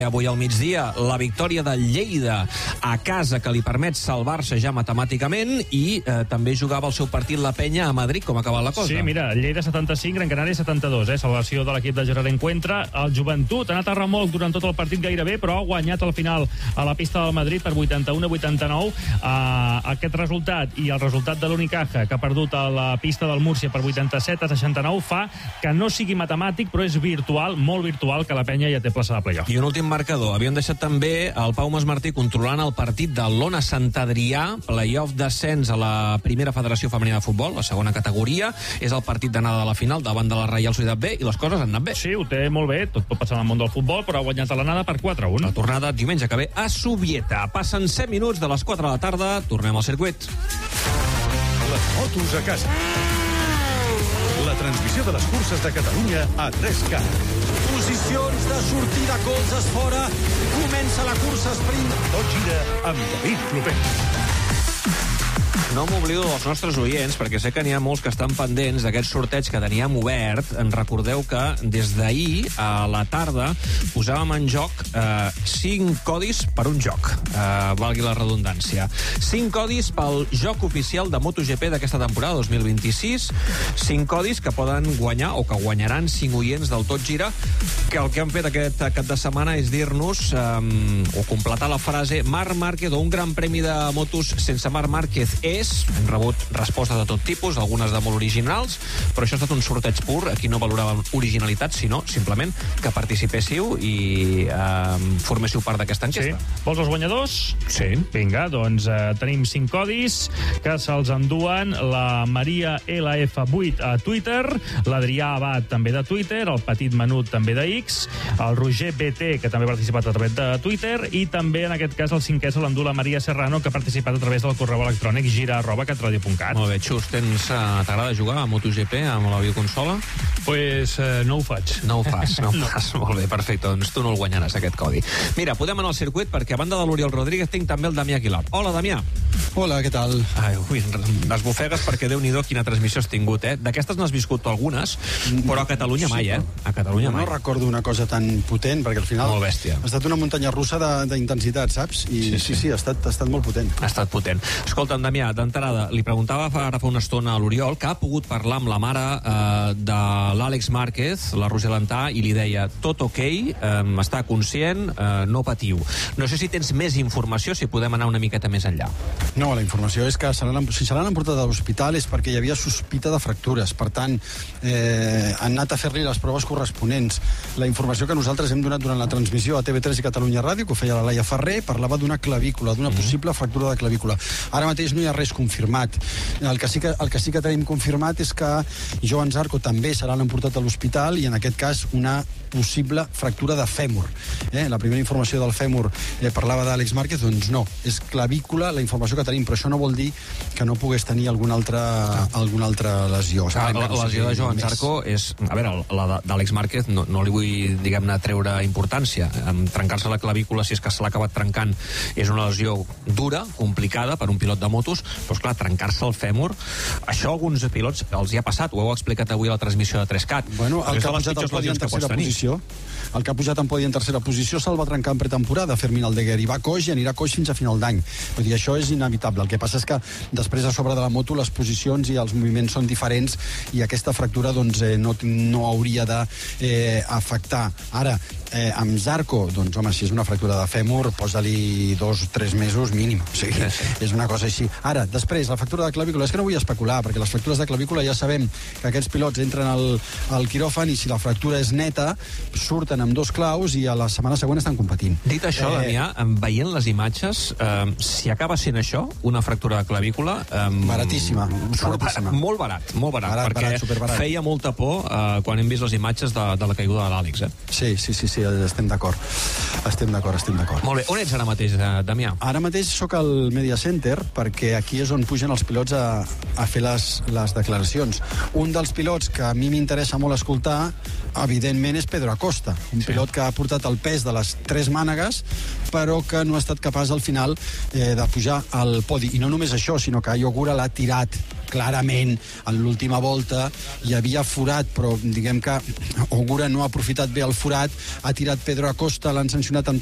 Avui al migdia, la victòria del Lleida a casa, que li permet salvar-se ja matemàticament, i també jugava el seu partit la Penya a Madrid. Com ha acabat la cosa? Sí, mira, Lleida 75, Gran Canària 72, salvació de l'equip de Gerard Encuentra. El Joventut ha anat a remolc durant tot el partit gairebé, però ha guanyat al final a la pista del Madrid per 81-89. Aquest resultat i el resultat de l'Unicaja, que ha perdut a la pista del Múrcia per 87-69, fa que no sigui matemàtic, però és virtual, molt virtual, que la Penya ja té plaça de playoff. I un últim marcador. Havien deixat també el Pau Masmartí controlant el partit de l'Ona Sant Adrià, playoff descens a la primera federació femenina de futbol, la segona categoria. És el partit d'anada a la final davant de la Reial Societat B, i les coses han anat bé. Sí, ho té molt bé, tot pot passar en el món del futbol, però ha guanyat a l'anada per 4-1. La tornada diumenge que ve a Subieta. Passen 7 minuts de les 4 de la tarda. Tornem al circuit. Les motos a casa. La transmissió de les curses de Catalunya a 3K. Posicions de sortida, colzes fora. Comença la cursa sprint. Tot gira amb David Clopet. No m'oblido dels nostres oients, perquè sé que n'hi ha molts que estan pendents d'aquest sorteig que teníem obert. En recordeu que des d'ahir a la tarda posàvem en joc 5 codis per un joc, valgui la redundància. 5 codis pel joc oficial de MotoGP d'aquesta temporada 2026. 5 codis que poden guanyar, o que guanyaran 5 oients del Tot Gira, que el que han fet aquest cap de setmana és dir-nos, o completar la frase, Marc Márquez, o un gran premi de motos sense Marc Márquez és. Hem rebut respostes de tot tipus, algunes de molt originals, però això ha estat un sorteig pur. Aquí no valoràvem originalitat, sinó simplement que participéssiu i forméssiu part d'aquesta enquesta. Sí. Vols els guanyadors? Sí. Vinga, doncs tenim 5 codis que se'ls enduen la Maria LF8 a Twitter, l'Adrià Abad també de Twitter, el Petit Menut també de X, el Roger BT, que també ha participat a través de Twitter, i també en aquest cas el 5è se l'endú la Maria Serrano, que ha participat a través del correu electrònic gira@catradio.cat. Molt bé, Xus, t'agrada jugar a MotoGP amb la videoconsola? Pues no ho faig. No ho fas. Molt bé, perfecte, doncs tu no el guanyaràs, aquest codi. Mira, podem anar al circuit, perquè a banda de l'Oriol Rodríguez tinc també el Damià Aguilar. Hola, Damià. Hola, què tal? Ai, ui, desbufegues perquè Déu-n'hi-do quina transmissió has tingut, eh? D'aquestes n'has viscut algunes, però a Catalunya mai, eh? A Catalunya mai. No recordo una cosa tan potent, perquè al final Molt bèstia. ha estat una muntanya russa d'intensitat, saps? I sí, ha estat molt potent. Ha estat potent. Escolta'm, Damià, d'entrada, li preguntava ara fa una estona a l'Oriol, que ha pogut parlar amb la mare de l'Àlex Márquez, la Roser Lantà, i li deia, tot ok, està conscient, no patiu. No sé si tens més informació, si podem anar una miqueta més enllà. No, la informació és que si se l'han emportat a l'hospital és perquè hi havia sospita de fractures. Per tant, han anat a fer-li les proves corresponents. La informació que nosaltres hem donat durant la transmissió a TV3 i Catalunya Ràdio, que ho feia la Laia Ferrer, parlava d'una clavícula, d'una possible fractura de clavícula. Ara mateix no hi ha res confirmat. El que sí que tenim confirmat és que Joan Zarco també se l'han emportat a l'hospital, i en aquest cas una possible fractura de fèmur. La primera informació del fèmur parlava d'Àlex Márquez, doncs no, és clavícula la informació que tenim, però això no vol dir que no pogués tenir alguna altra lesió. La lesió de Joan Zarco és... A veure, la d'Àlex Márquez no li vull, diguem-ne, treure importància. Trencar-se la clavícula, si és que se l'ha acabat trencant, és una lesió dura, complicada per un pilot de motos, però esclar, trencar-se el fèmur, això a alguns pilots els hi ha passat, ho heu explicat avui a la transmissió de 3CAT. Bueno, el que ha pujat al podi en tercera posició, el que ha pujat en podi en tercera posició se'l va trencar en pretemporada, Fermín Aldeguer, i va coix i anirà coix fins a final d'any. Vull dir, això és inevitable. El que passa és que després a sobre de la moto les posicions i els moviments són diferents, i aquesta fractura doncs no hauria d'afectar. Ara, amb Zarco, doncs home, si és una fractura de fèmur, posa-li 2 o 3 mesos mínim. O sigui, és una cosa així. Ara, després, la fractura de clavícula, és que no vull especular, perquè les fractures de clavícula ja sabem que aquests pilots entren al quiròfan i si la fractura és neta, surten amb 2 claus i a la setmana següent estan competint. Dit això, Damià, veient les imatges, si acaba sent això, una fractura de clavícula... Baratíssima. Molt barat, perquè superbarat. Feia molta por quan hem vist les imatges de la caiguda de l'Àlex, eh? Sí, estem d'acord. Molt bé, on ets ara mateix, Damià? Ara mateix sóc al Media Center, perquè aquí és on pugen els pilots a fer les declaracions. Un dels pilots que a mi m'interessa molt escoltar evidentment, és Pedro Acosta, un pilot que ha portat el pes de les 3 mànegues, però que no ha estat capaç al final de pujar al podi. I no només això, sinó que Ogura l'ha tirat clarament en l'última volta, hi havia forat, però diguem que Ogura no ha aprofitat bé el forat, ha tirat Pedro Acosta, l'han sancionat amb